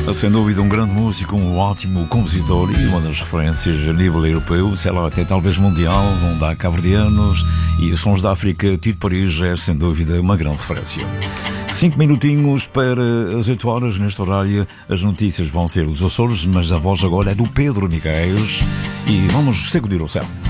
Sem dúvida um grande músico, um ótimo compositor e uma das referências a nível europeu, sei lá, até talvez mundial, onde há cabo-verdianos e Sons da África. Tito Paris é sem dúvida uma grande referência. 5 minutinhos para as 8 horas neste horário. As notícias vão ser dos Açores, mas a voz agora é do Pedro Micaelis e vamos sacudir o céu.